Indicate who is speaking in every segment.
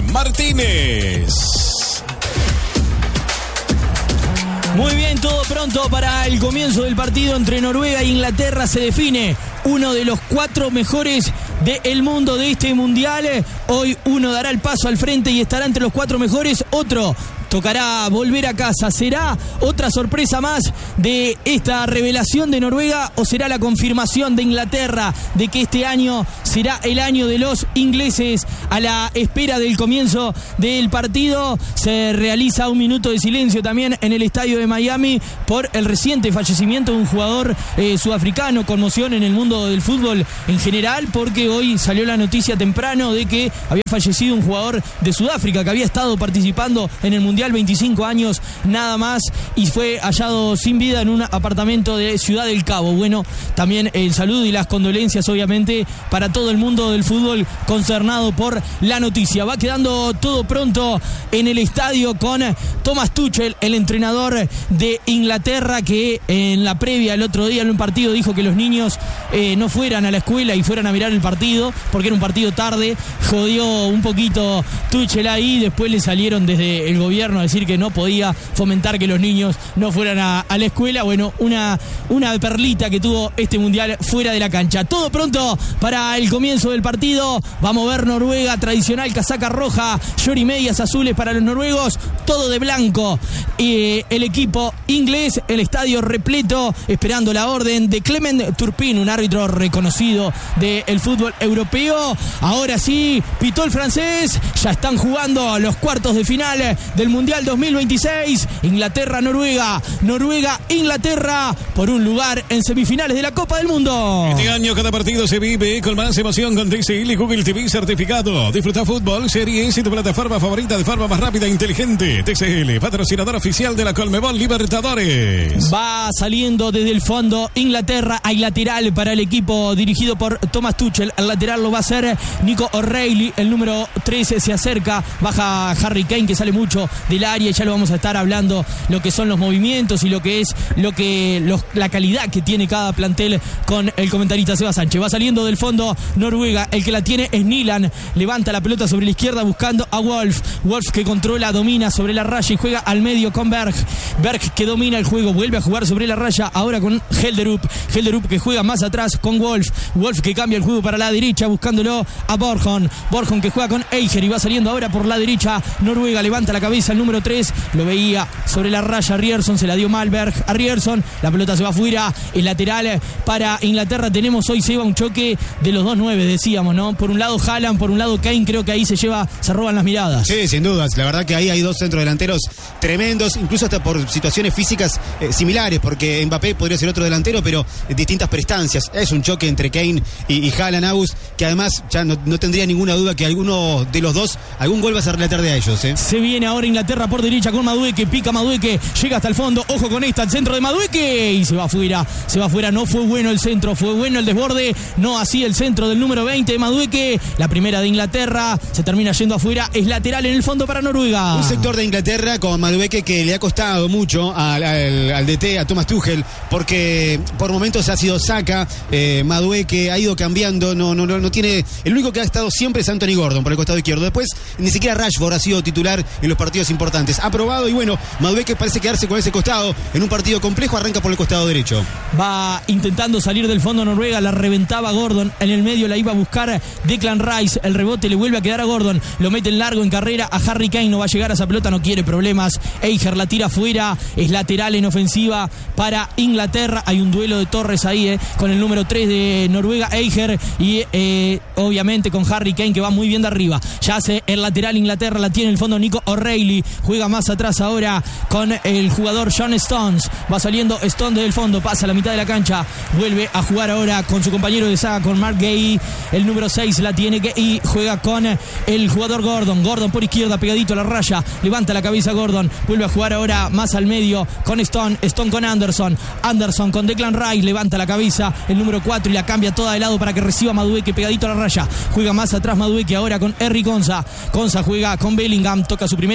Speaker 1: Martínez.
Speaker 2: Muy bien, todo pronto para el comienzo del partido entre Noruega e Inglaterra. Se define uno de los 4 mejores del mundo de este mundial. Hoy uno dará el paso al frente y estará entre los 4 mejores. Otro tocará volver a casa. ¿Será otra sorpresa más de esta revelación de Noruega o será la confirmación de Inglaterra de que este año será el año de los ingleses? A la espera del comienzo del partido se realiza un minuto de silencio también en el estadio de Miami por el reciente fallecimiento de un jugador sudafricano. Conmoción en el mundo del fútbol en general, porque hoy salió la noticia temprano de que había fallecido un jugador de Sudáfrica que había estado participando en el Mundial, 25 años nada más, y fue hallado sin vida en un apartamento de Ciudad del Cabo. Bueno, también el saludo y las condolencias obviamente para todo el mundo del fútbol consternado por la noticia. Va quedando todo pronto en el estadio con Thomas Tuchel, el entrenador de Inglaterra, que en la previa el otro día en un partido dijo que los niños no fueran a la escuela y fueran a mirar el partido porque era un partido tarde. Jodió un poquito Tuchel ahí, después le salieron desde el gobierno a decir que no podía fomentar que los niños no fueran a la escuela. Bueno, una perlita que tuvo este mundial fuera de la cancha. Todo pronto para el comienzo del partido. Vamos a ver Noruega, tradicional casaca roja, short y medias azules para los noruegos, todo de blanco. El equipo inglés, el estadio repleto, esperando la orden de Clement Turpin, un árbitro reconocido del fútbol europeo. Ahora sí, pitó el francés, ya están jugando los cuartos de final del Mundial 2026. Inglaterra-Noruega, Noruega-Inglaterra por un lugar en semifinales de la Copa del Mundo.
Speaker 1: Este año cada partido se vive con más emoción con TCL y Google TV certificado. Disfruta fútbol, series y tu plataforma favorita de forma más rápida e inteligente. TCL, patrocinador oficial de la Conmebol Libertadores.
Speaker 2: Va saliendo desde el fondo Inglaterra. Hay lateral para el equipo dirigido por Thomas Tuchel. El lateral lo va a hacer Nico O'Reilly. El número 13 se acerca. Baja Harry Kane, que sale mucho del área. Ya lo vamos a estar hablando, lo que son los movimientos y lo que es la calidad que tiene cada plantel con el comentarista Seba Sánchez. Va saliendo del fondo Noruega. El que la tiene es Nilan. Levanta la pelota sobre la izquierda buscando a Wolf. Wolf que controla, domina sobre la raya y juega al medio con Berg. Berg que domina el juego, vuelve a jugar sobre la raya ahora con Helderup. Helderup que juega más atrás con Wolf. Wolf que cambia el juego para la derecha buscándolo a Borjon. Borjon que juega con Eiger y va saliendo ahora por la derecha Noruega. Levanta la cabeza el número 3. Lo veía sobre la raya Rierson. Se la dio Malberg a Rierson. La pelota se va afuera. El lateral para Inglaterra. Tenemos hoy, Seba, un choque de los 2-9, decíamos, ¿no? Por un lado Haaland, por un lado Kane. Creo que ahí se roban las miradas.
Speaker 3: Sí, sin dudas. La verdad que ahí hay 2 centrodelanteros tremendos, incluso hasta por situaciones físicas similares, porque Mbappé podría ser otro delantero, pero distintas prestancias. Es un choque entre Kane y Haaland, Agus, que además ya no tendría ninguna duda que alguno de los dos, algún gol va a ser la tarde a ellos.
Speaker 2: Se viene ahora Inglaterra por derecha con Madueke, pica Madueke, llega hasta el fondo, ojo con esta, el centro de Madueke y se va afuera. No fue bueno el centro, fue bueno el desborde, no así el centro del número 20 de Madueke. La primera de Inglaterra se termina yendo afuera, es lateral en el fondo para Noruega.
Speaker 3: Un sector de Inglaterra con Madueke que le ha costado mucho al DT, a Thomas Tuchel, porque por momentos ha sido Saka. Madueke ha ido cambiando, no tiene. El único que ha estado siempre es Anthony Gordon por el costado izquierdo. Después ni siquiera Rashford ha sido titular en los partidos importantes. Ha probado y bueno, Madueke parece quedarse con ese costado. En un partido complejo arranca por el costado derecho.
Speaker 2: Va intentando salir del fondo Noruega, la reventaba Gordon. En el medio la iba a buscar Declan Rice. El rebote le vuelve a quedar a Gordon. Lo mete en largo en carrera a Harry Kane. No va a llegar a esa pelota, no quiere problemas. Eiger la tira afuera. Es lateral en ofensiva para Inglaterra. Hay un duelo de torres ahí con el número 3 de Noruega, Eiger, y obviamente con Harry Kane, que va muy bien de arriba. Ya hace el lateral Inglaterra, la tiene en el fondo Nico O'Reilly. Juega más atrás ahora con el jugador John Stones. Va saliendo Stones desde el fondo, pasa a la mitad de la cancha. Vuelve a jugar ahora con su compañero de saga, con Mark Gay. El número 6 la tiene Gay. Juega con el jugador Gordon. Gordon por izquierda, pegadito a la raya. Levanta la cabeza Gordon. Vuelve a jugar ahora más al medio con Stone. Stone con Anderson. Anderson con Declan Rice. Levanta la cabeza el número 4 y la cambia toda de lado para que reciba Madueke pegadito a la raya. Juega más atrás Madueke ahora con Henry Konsa. Konsa juega con Bellingham. Toca su primera pelota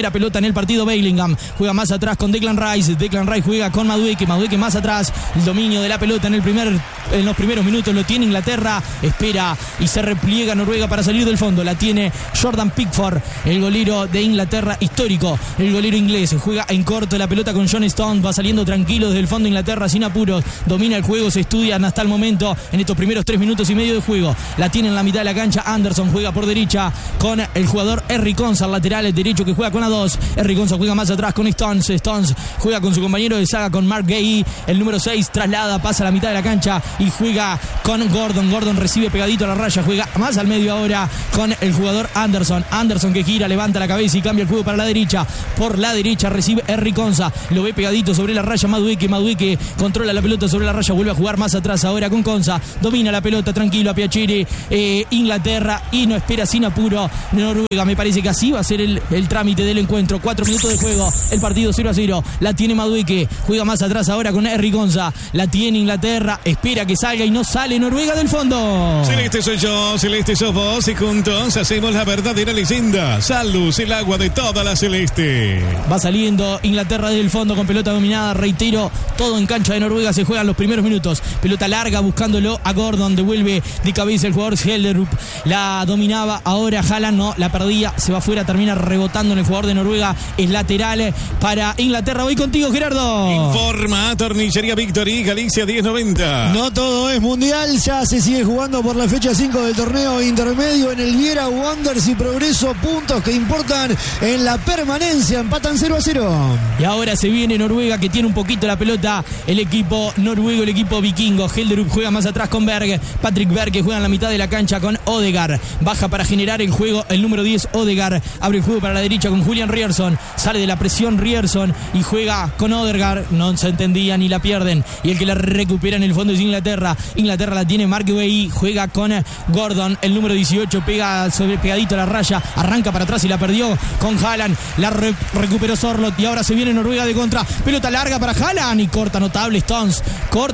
Speaker 2: en el partido Bellingham. Juega más atrás con Declan Rice. Declan Rice juega con Madueke. Madueke más atrás. El dominio de la pelota en los primeros minutos lo tiene Inglaterra. Espera y se repliega Noruega para salir del fondo. La tiene Jordan Pickford, el golero de Inglaterra histórico. El golero inglés juega en corto la pelota con John Stones. Va saliendo tranquilo desde el fondo Inglaterra sin apuros. Domina el juego, se estudian hasta el momento en estos primeros 3 minutos y medio de juego. La tiene en la mitad de la cancha Anderson. Juega por derecha con el jugador Henry Konsa, lateral derecho que juega con A2. Henry Konsa juega más atrás con Stones. Stones juega con su compañero de saga con Mark Gay. El número 6 traslada, pasa a la mitad de la cancha y juega con Gordon. Gordon recibe pegadito a la raya, juega más al medio ahora con el jugador Anderson. Anderson que gira, levanta la cabeza y cambia el juego para la derecha. Por la derecha recibe Henry Konsa. Lo ve pegadito sobre la raya Madueke. Madueke controla la pelota sobre la raya, vuelve a jugar más atrás ahora con Konsa. Domina la pelota tranquilo a Piacere. Inglaterra y no espera sin apuro Noruega. Me parece que así va a ser el trámite del encuentro. 4 minutos de juego, el partido 0-0. La tiene Madueke, juega más atrás ahora con Henry Konsa. La tiene Inglaterra, espera que salga y no sale Noruega del fondo.
Speaker 1: Celeste soy yo, celeste sos vos y juntos hacemos la verdadera leyenda. Salus, el agua de toda la celeste.
Speaker 2: Va saliendo Inglaterra del fondo con pelota dominada, reitero, todo en cancha de Noruega, se juegan los primeros minutos. Pelota larga buscándolo a Gordon, devuelve de cabeza el jugador Helderup. La dominaba ahora Haaland, no, la perdía, se va afuera, termina rebotando en el jugador de Noruega, es lateral para Inglaterra. Voy contigo, Gerardo.
Speaker 1: Informa Tornillería Victory, Galicia 1090.
Speaker 4: No todo es mundial, ya se sigue jugando por la fecha 5 del torneo intermedio en el Viera Wanderers y Progreso, puntos que importan en la permanencia, empatan 0-0.
Speaker 2: Y ahora se viene Noruega que tiene un poquito la pelota, el equipo noruego, el equipo vikingo. Helderup juega más atrás con Berg, Patrick Berg que juega en la mitad de la cancha con Odegaard, baja para generar el juego el número 10 Odegaard, abre el juego para la derecha con Julian Ryerson, sale de la presión Ryerson y juega con Odegaard, no se entendía ni la pierden, y el que la recupera en el fondo es Inglaterra. Inglaterra la tiene Mark Gay, juega con Gordon, el número 18 pega pegadito a la raya, arranca para atrás y la perdió con Haaland, la recuperó Sorloth y ahora se viene Noruega de contra, pelota larga para Haaland y corta notable Stones,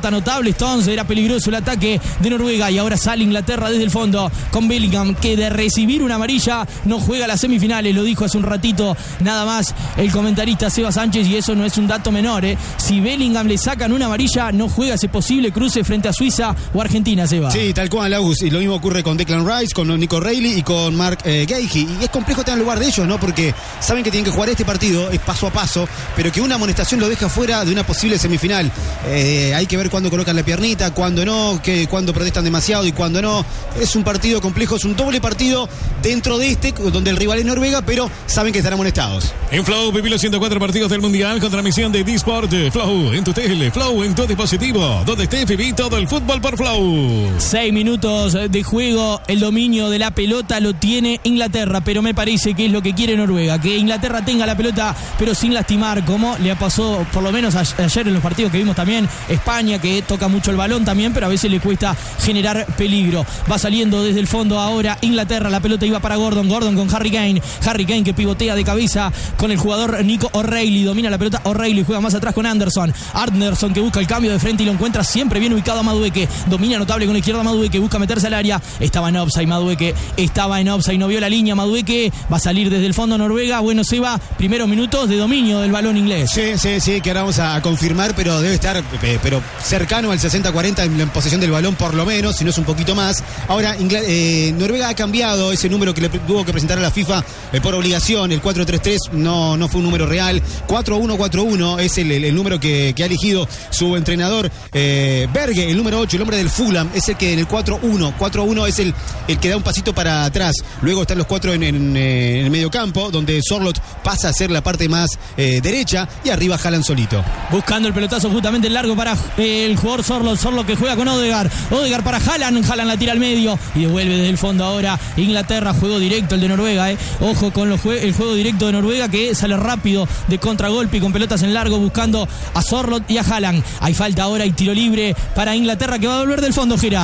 Speaker 2: era peligroso el ataque de Noruega y ahora sale Inglaterra desde el fondo con Bellingham que de recibir una amarilla no juega las semifinales, lo dijo hace un ratito nada más el comentarista Seba Sánchez y eso no es un dato menor, si Bellingham le sacan una amarilla no juega ese posible cruce frente a Suiza o Argentina, Seba.
Speaker 3: Sí, tal cual, Agus, y lo mismo ocurre con Declan Rice, con Nico Reilly y con Mark Gay, y es complejo estar en lugar de ellos, ¿no? Porque saben que tienen que jugar este partido, es paso a paso, pero que una amonestación lo deja fuera de una posible semifinal. Hay que ver cuándo colocan la piernita, cuándo no, cuándo protestan demasiado y cuándo no. Es un partido complejo, es un doble partido dentro de donde el rival es Noruega, pero saben que estarán amonestados.
Speaker 1: En Flow, viví los 104 partidos del Mundial con transmisión de D-Sport. Flow en tu tele, Flow en tu dispositivo. Donde estés, viví todo el fútbol por Flow.
Speaker 2: 6 minutos de juego, el dominio de la pelota lo tiene Inglaterra, pero me parece que es lo que quiere Noruega, que Inglaterra tenga la pelota, pero sin lastimar, como le pasó por lo menos ayer en los partidos que vimos también, España, que toca mucho el balón también, pero a veces le cuesta generar peligro. Va saliendo desde el fondo ahora Inglaterra, la pelota iba para Gordon con Harry Kane que pivotea de cabeza con el jugador Nico O'Reilly, domina la pelota O'Reilly, juega más atrás con Anderson que busca el cambio de frente y lo encuentra siempre bien ubicado a Madueke, domina notable con la izquierda Madueke, busca meterse al área, estaba en offside Madueke, no vio la línea Madueke, va a salir desde el fondo Noruega. Bueno, Seba, primeros minutos de dominio del balón inglés.
Speaker 3: Sí, que ahora vamos a confirmar, pero debe estar cercano al 60-40 en posesión del balón por lo menos, si no es un poquito más. Ahora Noruega ha cambiado ese número que le tuvo que presentar a la FIFA por obligación, el 4-3-3 no fue un número real, 4-1-4-1 es el número que ha elegido su entrenador. Berge, el número 8, el hombre del Fulham, es el que en el 4-1 es el que da un pasito para atrás. Luego están los 4 en el medio campo, donde Sorloth pasa a ser la parte más derecha y arriba Haaland solito.
Speaker 2: Buscando el pelotazo justamente largo para el jugador Sorloth que juega con Odegaard para Haaland la tira al medio y devuelve desde el fondo ahora Inglaterra, juego directo el de Noruega, ojo con el juego directo de Noruega que sale rápido de contragolpe y con pelotas en largo buscando a Sorloth y a Haaland. Hay falta ahora y tiro libre para Inglaterra que va a volver del fondo, Gira.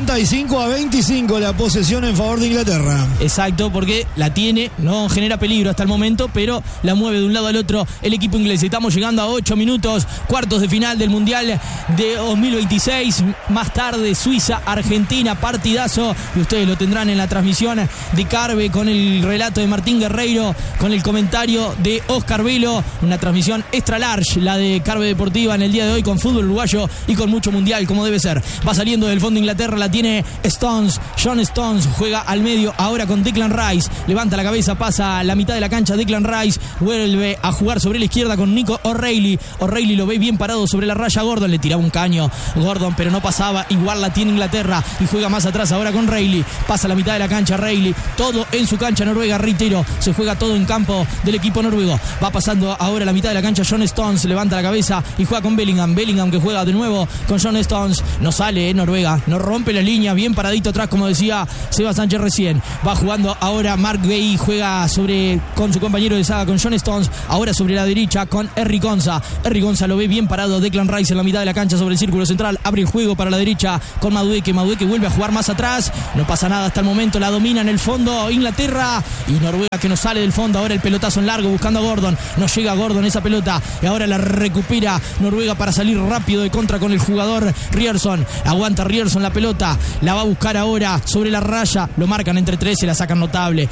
Speaker 4: 75-25 la posesión en favor de Inglaterra.
Speaker 2: Exacto, porque la tiene, no genera peligro hasta el momento, pero la mueve de un lado al otro el equipo inglés. Estamos llegando a 8 minutos, cuartos de final del Mundial de 2026. Más tarde Suiza, Argentina, partidazo, y ustedes lo tendrán en la transmisión de Carve con el relato de Martín Guerreiro, con el comentario comentario de Oscar Velo. Una transmisión extra large, la de Carve Deportiva en el día de hoy, con fútbol uruguayo y con mucho mundial, como debe ser. Va saliendo del fondo Inglaterra, la tiene Stones. John Stones juega al medio ahora con Declan Rice. Levanta la cabeza, pasa a la mitad de la cancha. Declan Rice vuelve a jugar sobre la izquierda con Nico O'Reilly. O'Reilly lo ve bien parado sobre la raya. Gordon le tiraba un caño. Gordon, pero no pasaba. Igual la tiene Inglaterra y juega más atrás ahora con Reilly. Pasa a la mitad de la cancha Reilly. Todo en su cancha Noruega, reitero. Se juega todo en campo del equipo noruego. Va pasando ahora a la mitad de la cancha John Stones. Levanta la cabeza y juega con Bellingham. Bellingham que juega de nuevo con John Stones. No sale Noruega. No rompe la línea. Bien paradito atrás, como decía Seba Sánchez recién. Va jugando ahora Mark Gay. Juega con su compañero de saga con John Stones. Ahora sobre la derecha con Henry Konsa. Henry Konsa lo ve bien parado. Declan Rice en la mitad de la cancha sobre el círculo central. Abre el juego para la derecha con Madueke. Madueke vuelve a jugar más atrás. No pasa nada hasta el momento. La domina en el fondo Inglaterra. Y Noruega que no sale del fondo. Ahora el pelotazo en largo buscando a Gordon. No llega a Gordon esa pelota. Y ahora la recupera Noruega para salir rápido de contra con el jugador Ryerson. Aguanta Ryerson la pelota. La va a buscar ahora sobre la raya. Lo marcan entre tres. Se la sacan notable.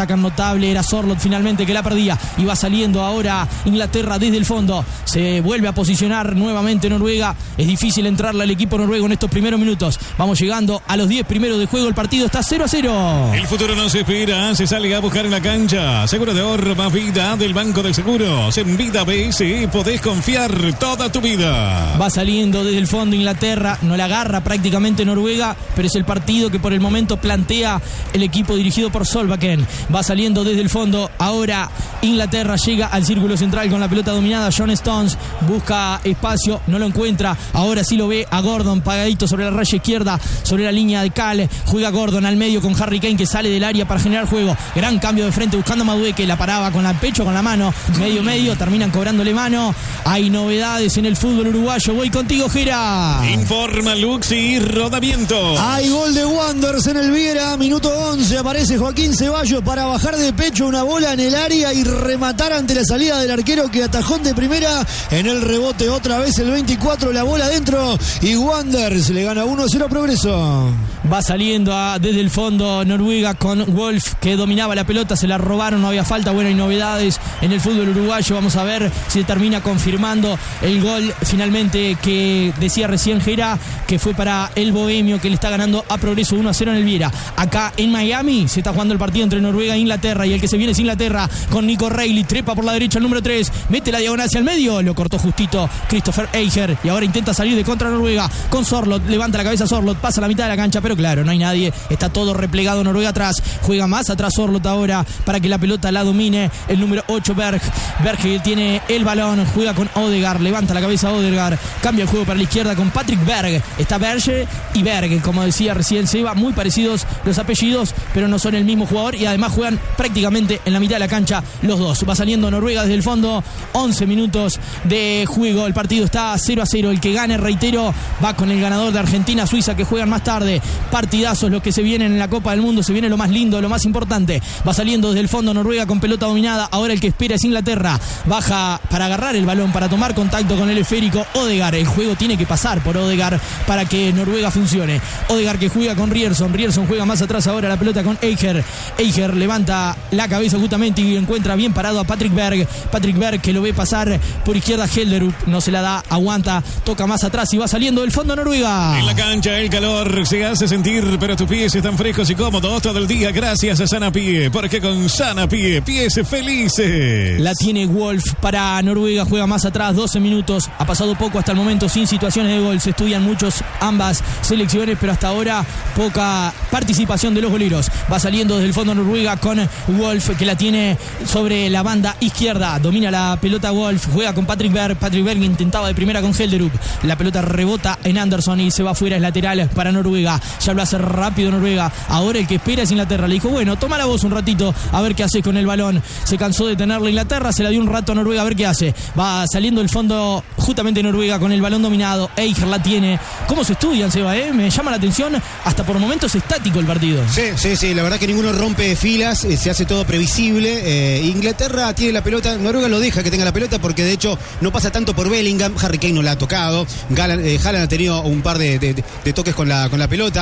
Speaker 2: Era Sorloth finalmente que la perdía. Y va saliendo ahora Inglaterra desde el fondo. Se vuelve a posicionar nuevamente Noruega. Es difícil entrarle al equipo noruego en estos primeros minutos. Vamos llegando a los 10 primeros de juego. El partido está 0-0.
Speaker 1: El futuro no se espera, se sale a buscar en la cancha. Seguro de ahorro más vida del Banco de Seguros. En Vida BSE podés confiar toda tu vida.
Speaker 2: Va saliendo desde el fondo Inglaterra. No la agarra prácticamente Noruega, pero es el partido que por el momento plantea el equipo dirigido por Solbakken. Va saliendo desde el fondo. Ahora Inglaterra llega al círculo central con la pelota dominada. John Stones busca espacio, no lo encuentra. Ahora sí lo ve a Gordon pagadito sobre la raya izquierda, sobre la línea de Cal. Juega Gordon al medio con Harry Kane que sale del área para generar juego. Gran cambio de frente buscando a Madueke. La paraba con el pecho, con la mano. Medio. Terminan cobrándole mano. Hay novedades en el fútbol uruguayo. Voy contigo, Gera.
Speaker 1: Informa Luxi Rodamiento.
Speaker 4: Hay gol de Wanderers en el Viera. Minuto 11. Aparece Joaquín Ceballos para bajar de pecho una bola en el área y rematar ante la salida del arquero que atajó de primera. En el rebote otra vez el 24. La bola adentro. Y Wanderers le gana 1-0 a Progreso.
Speaker 2: Va saliendo desde el fondo Noruega con Wolf que dominaba la pelota. Se la robaron, no había falta. Bueno, hay novedades en el fútbol uruguayo. Vamos a ver si termina confirmando el gol finalmente que decía recién Gera, que fue para el Bohemio, que le está ganando a Progreso 1-0 en el Viera. Acá en Miami se está jugando el partido entre Noruega e Inglaterra y el que se viene es Inglaterra con Nico O'Reilly. Trepa por la derecha el número 3. Mete la diagonal hacia el medio. Lo cortó justito Christopher Eicher y ahora intenta salir de contra Noruega con Sorloth. Levanta la cabeza Sorloth. Pasa a la mitad de la cancha, pero claro, no hay nadie. Está todo replegado Noruega atrás. Juega más atrás Sorloth ahora para que la pelota la domine el número 8 Berg. Berg tiene el balón. Juega con Odegaard. Levanta la cabeza Odegaard. Cambia el juego para la izquierda con Patrick Berg. Está Berge y Berg. Como decía recién Seba, muy parecidos los apellidos, pero no son el mismo jugador y además juegan prácticamente en la mitad de la cancha los dos. Va saliendo Noruega desde el fondo. 11 minutos de juego. El partido está 0-0. El que gane, reitero, va con el ganador de Argentina-Suiza, que juegan más tarde. Partidazos los que se vienen en la Copa del Mundo. Se viene lo más lindo, lo más importante. Va saliendo desde el fondo Noruega con pelota dominada. Ahora el que espera es Inglaterra. Baja para agarrar el balón, para tomar contacto con el esférico Odegaard. El juego tiene que pasar por Odegaard para que Noruega funcione. Odegaard que juega con Ryerson. Ryerson juega más atrás ahora la pelota con Eicher. Eicher levanta la cabeza justamente y encuentra bien parado a Patrick Berg. Patrick Berg que lo ve pasar por izquierda Helderup. No se la da, aguanta, toca más atrás y va saliendo del fondo Noruega.
Speaker 1: En la cancha el calor se hace sentir, pero tus pies están frescos y cómodos todo el día gracias a Sana Pie, porque con Sana Pie, pies felices.
Speaker 2: La tiene Wolf para Noruega, juega más atrás, 12 minutos. Ha pasado poco hasta el momento sin situaciones de gol. Se estudian muchos ambas selecciones, pero hasta ahora poca participación de los goleros. Va saliendo desde el fondo Noruega con Wolf, que la tiene sobre la banda izquierda. Domina la pelota Wolf, juega con Patrick Berg. Patrick Berg intentaba de primera con Helderup. La pelota rebota en Anderson y se va afuera, es lateral para Noruega. Ya lo hace rápido Noruega. Ahora el que espera es Inglaterra. Le dijo, bueno, toma la voz un ratito a ver qué haces con el balón. Se cansó de tenerla Inglaterra, se la dio un rato a Noruega a ver qué hace. Va saliendo el fondo justamente Noruega con el balón dominado. Eicher la tiene. ¿Cómo se estudian, Seba? Me llama la atención. Hasta por momentos estático el partido.
Speaker 3: Sí, la verdad que ninguno rompe filas, se hace todo previsible. Inglaterra tiene la pelota, Noruega lo deja que tenga la pelota porque de hecho no pasa tanto por Bellingham. Harry Kane no la ha tocado. Haaland ha tenido un par de toques con la pelota.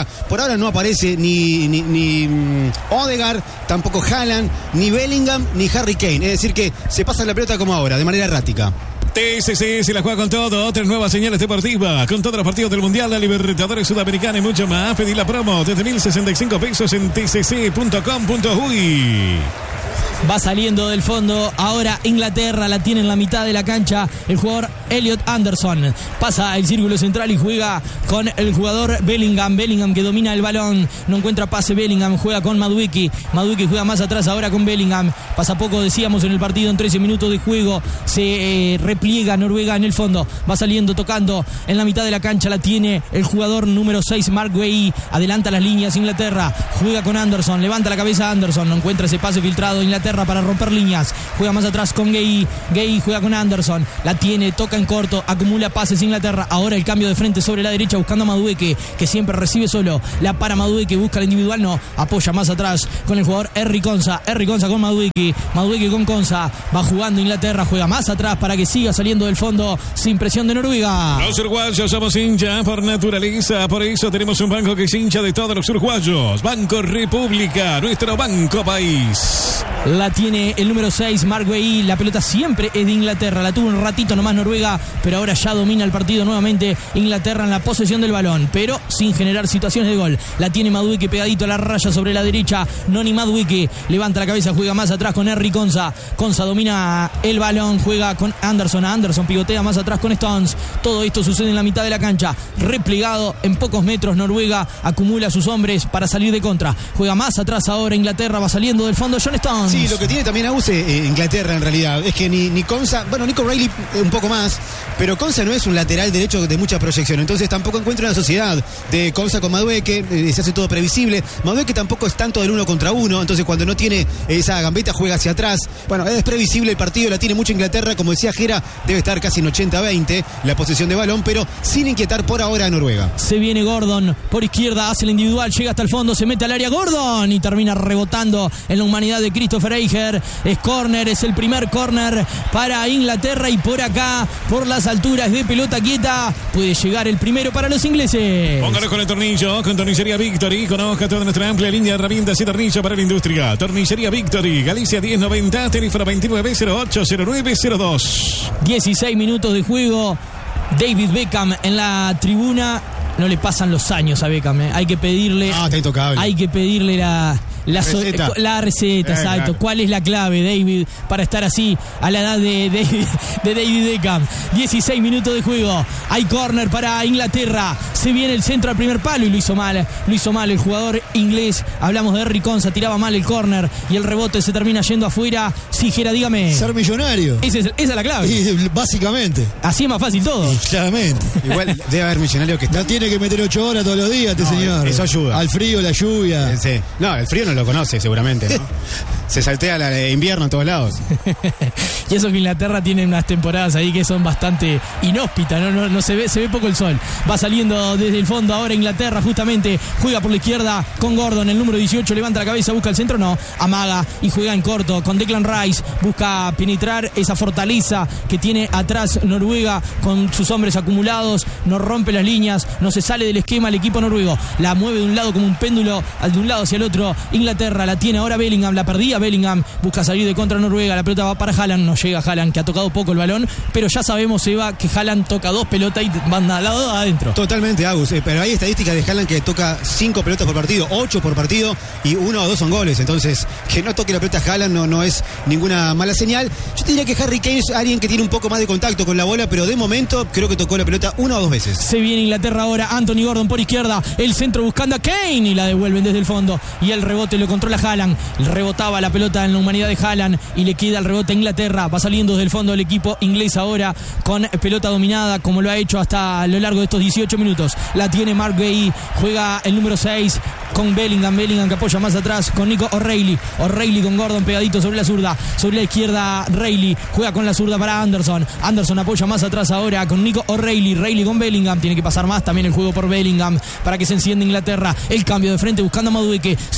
Speaker 3: Por ahora no aparece ni Odegaard, tampoco Haaland, ni Bellingham, ni Harry Kane. Es decir que se pasa la pelota como ahora, de manera errática.
Speaker 1: TSC se la juega con todo, otras nuevas señales deportivas, con todos los partidos del Mundial, la Libertadores Sudamericana y mucho más. Pedí la promo desde 1.065 pesos en tcc.com.uy.
Speaker 2: Va saliendo del fondo, ahora Inglaterra la tiene en la mitad de la cancha el jugador Elliot Anderson. Pasa el círculo central y juega con el jugador Bellingham que domina el balón, no encuentra pase Bellingham, juega con Madueke juega más atrás ahora con Bellingham. Pasa poco, decíamos, en el partido, en 13 minutos de juego, se repliega Noruega en el fondo, va saliendo, tocando en la mitad de la cancha, la tiene el jugador número 6, Mark Guehi, adelanta las líneas Inglaterra, juega con Anderson, levanta la cabeza Anderson, no encuentra ese pase filtrado Inglaterra para romper líneas, juega más atrás con Guehi juega con Anderson, la tiene, toca en corto, acumula pases Inglaterra, ahora el cambio de frente sobre la derecha buscando a Madueke, que siempre recibe solo, la para Madueke, busca el individual, no, apoya más atrás con el jugador Henry Konsa con Madueke con Konsa, va jugando Inglaterra, juega más atrás para que siga saliendo del fondo sin presión de Noruega.
Speaker 1: Los uruguayos somos hinchas por naturaleza, por eso tenemos un banco que es hincha de todos los uruguayos, Banco República, nuestro banco país.
Speaker 2: La tiene el número 6, Mark Guehi. La pelota siempre es de Inglaterra. La tuvo un ratito nomás Noruega, pero ahora ya domina el partido nuevamente Inglaterra en la posesión del balón, pero sin generar situaciones de gol. La tiene Madueke pegadito a la raya sobre la derecha. Noni Madueke levanta la cabeza, juega más atrás con Henry Konsa domina el balón, juega con Anderson pivotea más atrás con Stones. Todo esto sucede en la mitad de la cancha, replegado en pocos metros. Noruega acumula a sus hombres para salir de contra, juega más atrás ahora Inglaterra, va saliendo del fondo John Stones.
Speaker 3: Sí, lo que tiene también Inglaterra en realidad es que ni Konsa, bueno, Nico Reilly un poco más, pero Konsa no es un lateral derecho de mucha proyección, entonces tampoco encuentra una sociedad de Konsa con Madueke, se hace todo previsible. Madueke tampoco es tanto del 1 contra 1, entonces cuando no tiene esa gambeta juega hacia atrás. Bueno, es previsible el partido, la tiene mucho Inglaterra, como decía Jera, debe estar casi en 80-20 la posesión de balón, pero sin inquietar por ahora a Noruega.
Speaker 2: Se viene Gordon por izquierda, hace el individual, llega hasta el fondo, se mete al área Gordon y termina rebotando en la humanidad de Christopher Eicher. Es córner, es el primer córner para Inglaterra y por acá, por las alturas de pelota quieta, puede llegar el primero para los ingleses.
Speaker 1: Póngalo con el tornillo, con Tornillería Victory. Conozca toda nuestra amplia línea de herramientas y tornillo para la industria. Tornillería Victory, Galicia 1090, teléfono 29080902.
Speaker 2: 16 minutos de juego. David Beckham en la tribuna. No le pasan los años a Beckham, Hay que pedirle.
Speaker 3: Está intocable.
Speaker 2: Hay que pedirle la receta, exacto.
Speaker 3: Claro.
Speaker 2: ¿Cuál es la clave, David, para estar así a la edad de David Beckham? 16 minutos de juego. Hay córner para Inglaterra. Se viene el centro al primer palo y lo hizo mal el jugador inglés. Hablamos de Henry Konsa, tiraba mal el córner y el rebote se termina yendo afuera. Sí, Jera, dígame.
Speaker 4: Ser millonario.
Speaker 2: Esa es la clave.
Speaker 4: Y, básicamente.
Speaker 2: Así es más fácil todo.
Speaker 4: Claramente.
Speaker 3: Igual debe haber millonarios que están...
Speaker 4: No tiene que meter 8 horas todos los días, señor.
Speaker 3: Eso ayuda.
Speaker 4: Al frío, la lluvia.
Speaker 3: Sí. No, el frío no lo conoce seguramente, ¿no? Se saltea el invierno en todos lados.
Speaker 2: Y eso que Inglaterra tiene unas temporadas ahí que son bastante inhóspitas, no se ve poco el sol. Va saliendo desde el fondo ahora Inglaterra, justamente juega por la izquierda con Gordon, el número 18, levanta la cabeza, busca el centro, no, amaga y juega en corto con Declan Rice, busca penetrar esa fortaleza que tiene atrás Noruega con sus hombres acumulados, no rompe las líneas, no se sale del esquema el equipo noruego, la mueve de un lado como un péndulo, de un lado hacia el otro. Inglaterra la tiene ahora Bellingham, la perdía Bellingham, busca salir de contra Noruega, la pelota va para Haaland, no llega Haaland, que ha tocado poco el balón, pero ya sabemos, Eva, que Haaland toca 2 pelotas y van al lado adentro.
Speaker 3: Totalmente, Agus, pero hay estadísticas de Haaland que toca 5 pelotas por partido, 8 por partido y 1 o 2 son goles, entonces que no toque la pelota Haaland no es ninguna mala señal. Yo te diría que Harry Kane es alguien que tiene un poco más de contacto con la bola, pero de momento creo que tocó la pelota 1 o 2 veces.
Speaker 2: Se viene Inglaterra ahora, Anthony Gordon por izquierda, el centro buscando a Kane y la devuelven desde el fondo y el rebote lo controla Haaland, rebotaba la pelota en la humanidad de Haaland y le queda el rebote a Inglaterra, va saliendo desde el fondo el equipo inglés ahora con pelota dominada como lo ha hecho hasta a lo largo de estos 18 minutos. La tiene Mark Guehi, juega el número 6 con Bellingham que apoya más atrás con Nico O'Reilly con Gordon pegadito sobre la zurda, sobre la izquierda Reilly, juega con la zurda para Anderson apoya más atrás ahora con Nico O'Reilly con Bellingham, tiene que pasar más también el juego por Bellingham para que se encienda Inglaterra, el cambio de frente buscando a Madueke, siempre bien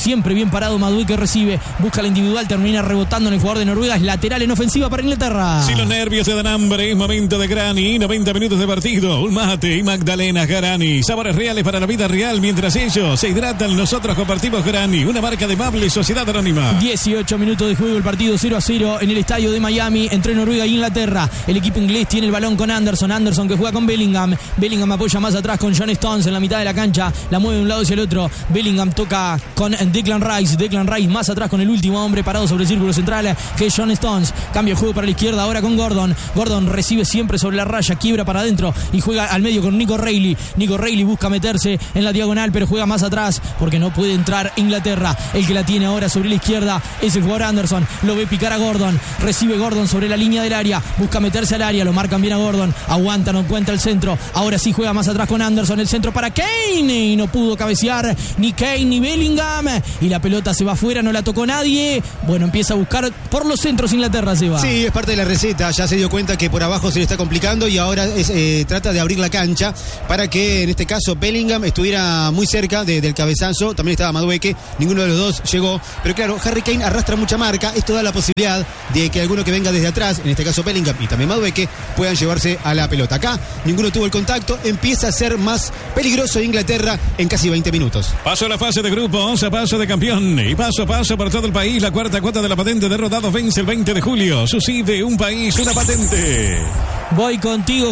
Speaker 2: bien parado Madueke, recibe, busca la individual, termina rebotando en el jugador de Noruega. Es lateral en ofensiva para Inglaterra.
Speaker 1: Si los nervios te dan hambre, es momento de Grani. 90 minutos de partido, un mate y magdalenas Grani. Sabores reales para la vida real. Mientras ellos se hidratan, nosotros compartimos Grani, una marca de Mable Sociedad Anónima.
Speaker 2: 18 minutos de juego, el partido 0-0 en el estadio de Miami entre Noruega e Inglaterra. El equipo inglés tiene el balón con Anderson que juega con Bellingham. Bellingham apoya más atrás con John Stones en la mitad de la cancha, la mueve de un lado hacia el otro. Bellingham toca con Declan Rice más atrás con el último hombre parado sobre el círculo central, que es John Stones. Cambia el juego para la izquierda ahora con Gordon recibe siempre sobre la raya, quiebra para adentro y juega al medio con Nico Reilly busca meterse en la diagonal, pero juega más atrás porque no puede entrar Inglaterra. El que la tiene ahora sobre la izquierda es el jugador Anderson, lo ve picar a Gordon, recibe Gordon sobre la línea del área, busca meterse al área, lo marcan bien a Gordon, aguanta, no encuentra el centro, ahora sí juega más atrás con Anderson, el centro para Kane y no pudo cabecear ni Kane ni Bellingham y la pelota se va afuera, no la tocó nadie. Bueno, empieza a buscar por los centros Inglaterra, se va.
Speaker 3: Sí, es parte de la receta, ya se dio cuenta que por abajo se le está complicando y ahora trata de abrir la cancha para que en este caso Bellingham estuviera muy cerca del cabezazo. También estaba Madueke, ninguno de los dos llegó, pero claro, Harry Kane arrastra mucha marca. Esto da la posibilidad de que alguno que venga desde atrás, en este caso Bellingham y también Madueke, puedan llevarse a la pelota. Acá ninguno tuvo el contacto, empieza a ser más peligroso Inglaterra en casi 20 minutos.
Speaker 1: Paso a la fase de grupos, a paso de campeón y paso a paso por todo el país. La cuarta cuota de la patente de rodados vence el 20 de julio. Sucede un país, una patente.
Speaker 2: Voy contigo,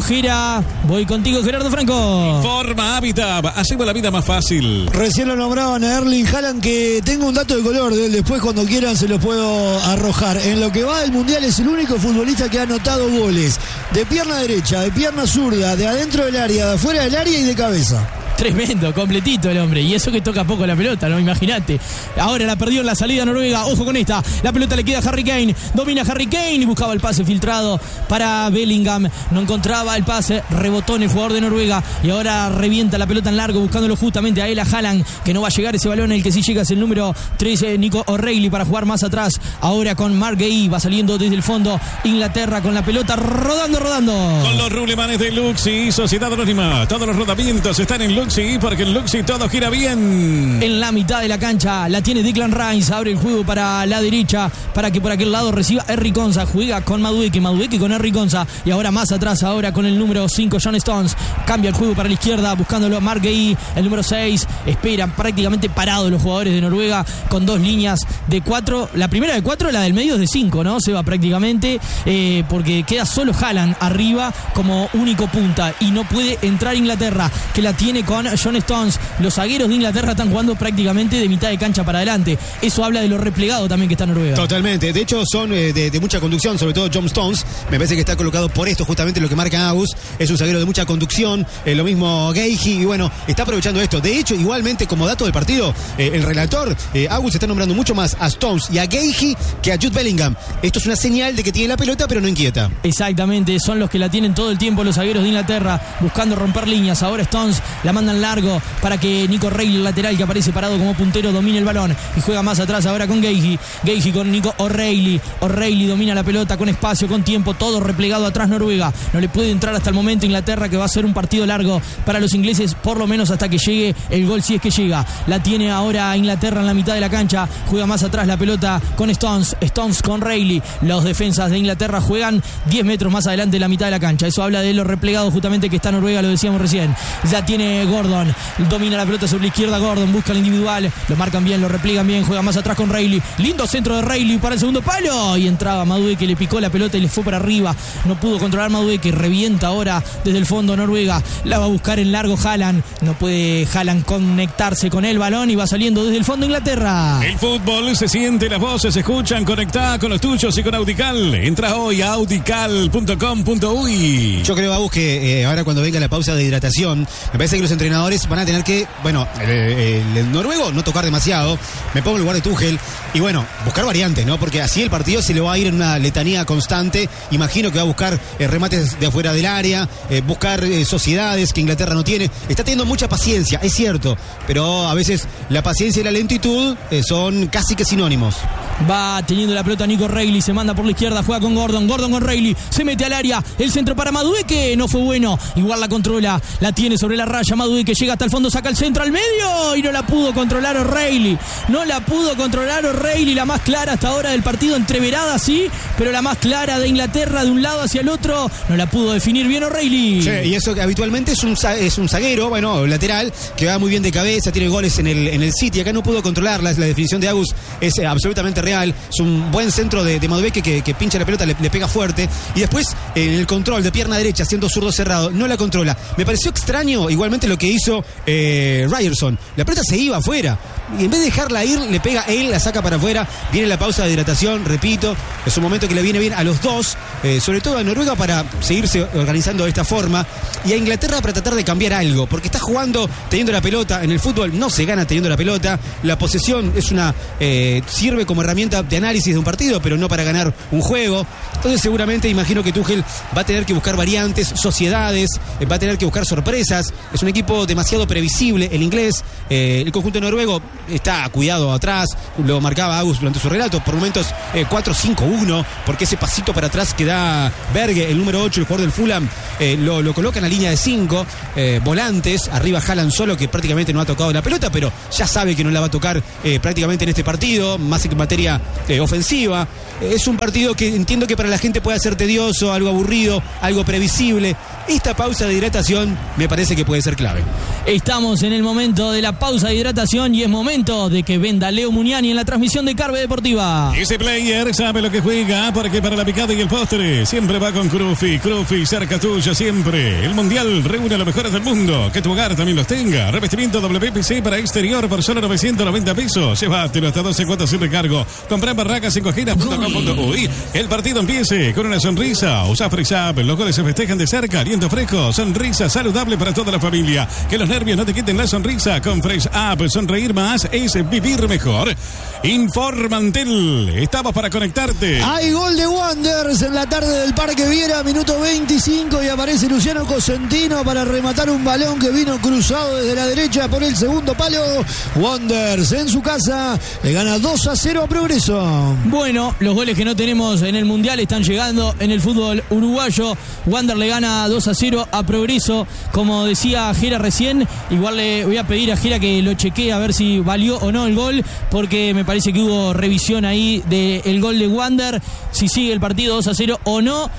Speaker 2: Gerardo Franco.
Speaker 1: Forma Habitat, hacemos la vida más fácil.
Speaker 4: Recién lo nombraban a Erling Haaland, que tengo un dato de color de él, después cuando quieran se los puedo arrojar. En lo que va del Mundial es el único futbolista que ha anotado goles de pierna derecha, de pierna zurda, de adentro del área, de afuera del área y de cabeza.
Speaker 2: Tremendo, completito el hombre. Y eso que toca poco la pelota, ¿no? Imagínate. Ahora la perdió en la salida Noruega. Ojo con esta. La pelota le queda a Harry Kane. Domina Harry Kane y buscaba el pase filtrado para Bellingham. No encontraba el pase. Rebotó en el jugador de Noruega. Y ahora revienta la pelota en largo buscándolo justamente a él, a Haaland, que no va a llegar ese balón. El que sí llega es el número 13, Nico O'Reilly, para jugar más atrás. Ahora con Mark Guehi. Va saliendo desde el fondo Inglaterra con la pelota rodando.
Speaker 1: Con los rulemanes de Luxi, Sociedad Anónima. Todos los rodamientos están en Luxi, porque en Luxi todo gira bien.
Speaker 2: En la mitad de la cancha la tiene Declan Rice. Abre el juego para la derecha para que por aquel lado reciba Henry Konsa. Juega con Madueke con Henry Konsa. Y ahora más atrás, ahora con el número 5, John Stones. Cambia el juego para la izquierda buscándolo Mark Guehi, el número 6. Esperan prácticamente parados los jugadores de Noruega con dos líneas de 4. La primera de 4, la del medio es de 5, ¿no? Se va prácticamente porque queda solo Haaland arriba como único punta y no puede entrar Inglaterra, que la tiene con John Stones. Los zagueros de Inglaterra están jugando prácticamente de mitad de cancha para adelante. Eso habla de lo replegado también que está Noruega.
Speaker 3: Totalmente. De hecho son de mucha conducción, sobre todo John Stones. Me parece que está colocado por esto, justamente lo que marca Agus. Es un zaguero de mucha conducción. Lo mismo Guehi. Y bueno, está aprovechando esto. De hecho, igualmente como dato del partido, el relator Agus está nombrando mucho más a Stones y a Guehi que a Jude Bellingham. Esto es una señal de que tiene la pelota pero no inquieta.
Speaker 2: Exactamente, son los que la tienen todo el tiempo los zagueros de Inglaterra, buscando romper líneas. Ahora Stones la mandan largo para que Nico Reilly, el lateral que aparece parado como puntero, domine el balón y juega más atrás ahora con Guehi con Nico O'Reilly. O'Reilly domina la pelota con espacio, con tiempo, todo replegado atrás Noruega. No le puede entrar hasta el momento Inglaterra, que va a ser un partido largo para los ingleses, por lo menos hasta que llegue el gol, si es que llega. La tiene ahora Inglaterra en la mitad de la cancha, juega más atrás la pelota con Stones con Reilly. Los defensas de Inglaterra juegan 10 metros más adelante de la mitad de la cancha. Eso habla de lo replegado justamente que está Noruega, lo decíamos recién. Ya tiene Gordon, domina la pelota sobre la izquierda. Gordon busca el individual, lo marcan bien, lo replegan bien, juega más atrás con Reilly. Lindo centro de Reilly para el segundo palo y entraba Madueke, le picó la pelota y le fue para arriba. No pudo controlar Madueke, revienta ahora desde el fondo Noruega. La va a buscar en largo Haaland, no puede Haaland conectarse con el balón y va saliendo desde el fondo Inglaterra.
Speaker 1: El fútbol se siente, las voces se escuchan. Conectá con los tuyos y con Audical. Entra hoy a audical.com.uy.
Speaker 3: Yo creo, Agus, que ahora cuando venga la pausa de hidratación, me parece que los entrenadores van a tener que, bueno, el noruego no tocar demasiado. Me pongo en lugar de Tuchel y bueno, buscar variantes, ¿no? Porque así el partido se le va a ir en una letanía constante. Imagino que va a buscar remates de afuera del área, buscar sociedades que Inglaterra no tiene. Está teniendo mucha paciencia, es cierto, pero a veces la paciencia y la lentitud son casi que sinónimos.
Speaker 2: Va teniendo la pelota Nico Reilly, se manda por la izquierda, juega con Gordon con Reilly, se mete al área, el centro para Madueke, no fue bueno, igual la controla, la tiene sobre la raya Madueke. Madueque que llega hasta el fondo, saca el centro al medio y no la pudo controlar O'Reilly. La más clara hasta ahora del partido, entreverada sí, pero la más clara de Inglaterra de un lado hacia el otro, no la pudo definir bien O'Reilly.
Speaker 3: Sí, y eso que habitualmente es un zaguero, lateral, que va muy bien de cabeza, tiene goles en el City. Acá no pudo controlarla, la definición de Agus es absolutamente real. Es un buen centro de Madueque que pincha la pelota, le pega fuerte. Y después, en el control de pierna derecha, siendo zurdo cerrado, no la controla. Me pareció extraño, igualmente, lo que hizo Ryerson. La pelota se iba afuera. Y en vez de dejarla ir, le pega él, la saca para afuera. Viene la pausa de hidratación, repito. Es un momento que le viene bien a los dos, sobre todo a Noruega para seguirse organizando de esta forma. Y a Inglaterra para tratar de cambiar algo. Porque está jugando teniendo la pelota. En el fútbol no se gana teniendo la pelota. La posesión es sirve como herramienta de análisis de un partido, pero no para ganar un juego. Entonces seguramente imagino que Tuchel va a tener que buscar variantes, sociedades, va a tener que buscar sorpresas. Es un equipo demasiado previsible, el inglés. El conjunto noruego está cuidado atrás, lo marcaba Agus durante su relato, por momentos 4-5-1, porque ese pasito para atrás que da Berge, el número 8, el jugador del Fulham, lo coloca en la línea de 5 volantes, arriba Haaland solo, que prácticamente no ha tocado la pelota, pero ya sabe que no la va a tocar prácticamente en este partido, más en materia ofensiva. Es un partido que entiendo que para la gente puede ser tedioso, algo aburrido, algo previsible. Esta pausa de hidratación me parece que puede ser clave.
Speaker 2: Estamos en el momento de la pausa de hidratación y es momento de que venda Leo Muniani en la transmisión de Carve Deportiva.
Speaker 1: Ese player sabe lo que juega, porque para la picada y el postre siempre va con Crufi. Crufi, cerca tuya siempre. El Mundial reúne a los mejores del mundo. Que tu hogar también los tenga. Revestimiento WPC para exterior por solo 990 pesos. Llévatelo hasta 12 cuotas sin recargo. Comprá en barracas5giras.com.uy. El partido empiece con una sonrisa. Usa FreeSap. Los goles se festejan de cerca. Aliento fresco. Sonrisa saludable para toda la familia. Que los nervios no te quiten la sonrisa. Con FreeSap. Sonreír más es vivir mejor. Informantel. Estamos para conectarte.
Speaker 4: Hay gol de Wanderers en la tarde del Parque Viera, minuto 25, y aparece Luciano Cosentino para rematar un balón que vino cruzado desde la derecha por el segundo palo. Wanderers en su casa le gana 2-0 a Progreso.
Speaker 2: Bueno, los goles que no tenemos en el Mundial están llegando en el fútbol uruguayo. Wander le gana 2-0 a Progreso. Como decía Jera recién, igual le voy a pedir a Jera que lo chequee a ver si valió o no el gol, porque me parece que hubo revisión ahí del gol de Wander, si sigue el partido 2-0 o no,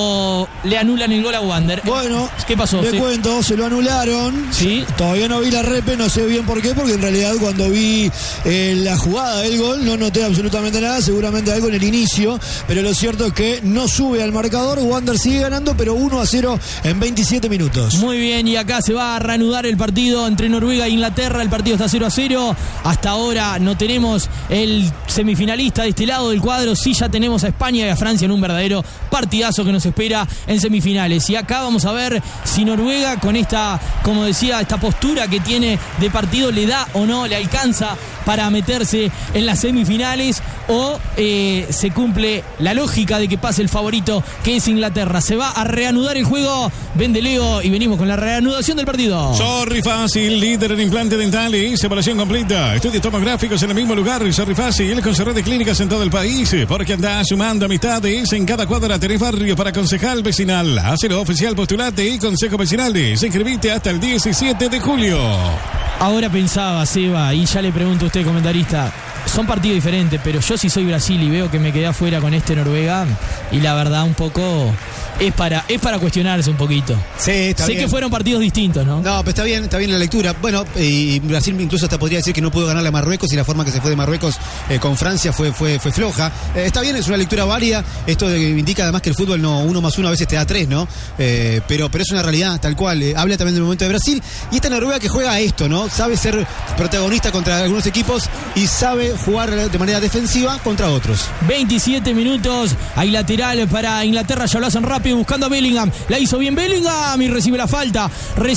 Speaker 2: o le anulan el gol a Wander.
Speaker 4: Bueno,
Speaker 2: ¿qué pasó?
Speaker 4: Te cuento, se lo anularon.
Speaker 2: Sí.
Speaker 4: Todavía no vi la repe, no sé bien por qué, porque en realidad cuando vi la jugada del gol no noté absolutamente nada, seguramente algo en el inicio, pero lo cierto es que no sube al marcador. Wander sigue ganando, pero 1-0 en 27 minutos.
Speaker 2: Muy bien, y acá se va a reanudar el partido entre Noruega e Inglaterra. El partido está 0-0. Hasta ahora no tenemos el semifinalista de este lado del cuadro. Sí, ya tenemos a España y a Francia en un verdadero partidazo que nos espera en semifinales. Y acá vamos a ver si Noruega, con esta, como decía, esta postura que tiene de partido, le da o no, le alcanza para meterse en las semifinales, o se cumple la lógica de que pase el favorito, que es Inglaterra. Se va a reanudar el juego. Vende Leo y venimos con la reanudación del partido.
Speaker 1: Sorry Fácil, líder en implantes dentales, separación completa, estudios tomográficos en el mismo lugar. Sorry Fácil, con su red de clínicas en todo el país, porque anda sumando amistades. En cada cuadra tenés barrio para concejal vecinal. Hacelo oficial, postulate y consejo vecinales. Inscribite hasta el 17 de julio.
Speaker 2: Ahora pensaba, Seba, y ya le pregunto a usted, comentarista, son partidos diferentes, pero yo sí soy Brasil y veo que me quedé afuera con Noruega, y la verdad un poco es para cuestionarse un poquito.
Speaker 3: Sí, está
Speaker 2: sé
Speaker 3: bien.
Speaker 2: Que fueron partidos distintos, ¿no?
Speaker 3: No, pero está bien la lectura. Bueno, y Brasil incluso hasta podría decir que no pudo ganarle a Marruecos, y la forma que se fue de Marruecos con Francia fue floja. Está bien, es una lectura válida. Esto indica además que el fútbol no 1 más 1 a veces te da 3, ¿no? Pero es una realidad, tal cual. Habla también del momento de Brasil. Y esta Noruega que juega a esto, ¿no? Sabe ser protagonista contra algunos equipos y sabe jugar de manera defensiva contra otros.
Speaker 2: 27 minutos, hay lateral para Inglaterra, ya lo hacen rápido buscando a Bellingham. La hizo bien Bellingham y recibe la falta.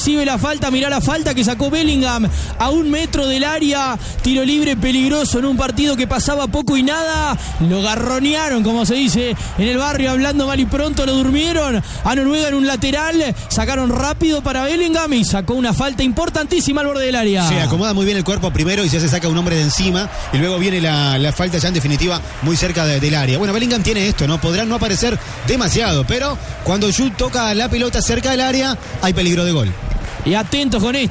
Speaker 2: Mirá la falta que sacó Bellingham a 1 metro del área. Tiro libre peligroso en un partido que pasaba poco y nada. Lo garronearon, como se dice en el barrio, hablando mal y pronto. Lo durmieron a Noruega en un lateral. Sacaron rápido para Bellingham y sacó una falta importantísima al borde del área.
Speaker 3: Sí, acomoda muy bien el cuerpo primero y ya se saca un hombre de encima, y luego viene la falta ya en definitiva muy cerca del área. Bueno, Bellingham tiene esto, ¿no? Podrán no aparecer demasiado, pero cuando Jude toca la pelota cerca del área hay peligro de gol.
Speaker 2: Y atentos con